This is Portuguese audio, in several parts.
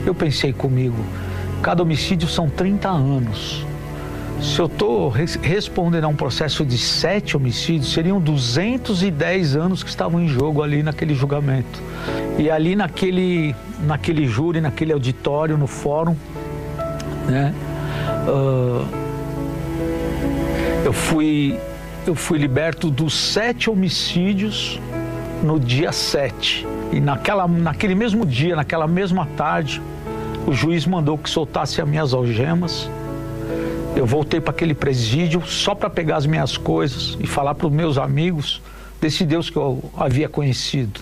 Eu pensei comigo, cada homicídio são 30 anos. Se eu estou respondendo a um processo de 7 homicídios, seriam 210 anos que estavam em jogo ali naquele julgamento. E ali naquele júri, naquele auditório, no fórum, né, eu fui liberto dos 7 homicídios no dia 7. E naquele mesmo dia, naquela mesma tarde, o juiz mandou que soltasse as minhas algemas. Eu voltei para aquele presídio só para pegar as minhas coisas e falar para os meus amigos desse Deus que eu havia conhecido.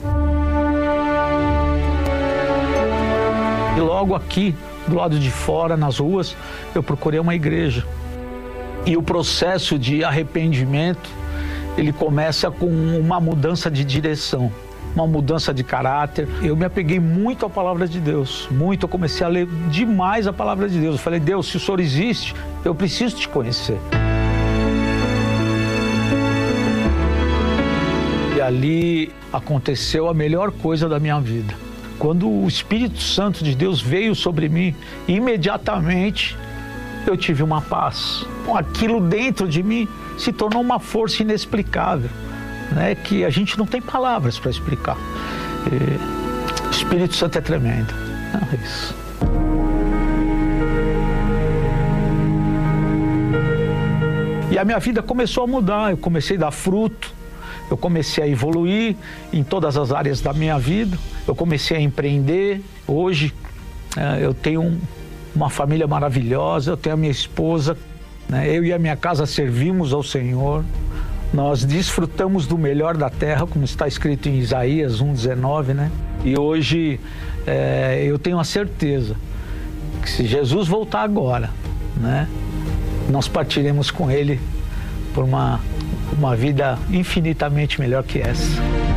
E logo aqui, do lado de fora, nas ruas, eu procurei uma igreja. E o processo de arrependimento, ele começa com uma mudança de direção, uma mudança de caráter. Eu me apeguei muito à palavra de Deus, muito. Eu comecei a ler demais a palavra de Deus. Eu falei, Deus, se o Senhor existe, eu preciso te conhecer. E ali aconteceu a melhor coisa da minha vida. Quando o Espírito Santo de Deus veio sobre mim, imediatamente eu tive uma paz. Aquilo dentro de mim se tornou uma força inexplicável, né, que a gente não tem palavras para explicar. O Espírito Santo é tremendo. É isso. E a minha vida começou a mudar, eu comecei a dar fruto, eu comecei a evoluir em todas as áreas da minha vida, eu comecei a empreender. Hoje eu tenho uma família maravilhosa, eu tenho a minha esposa, né, eu e a minha casa servimos ao Senhor. Nós desfrutamos do melhor da terra, como está escrito em Isaías 1:19, né? E hoje eu tenho a certeza que se Jesus voltar agora, né, nós partiremos com Ele por uma vida infinitamente melhor que essa.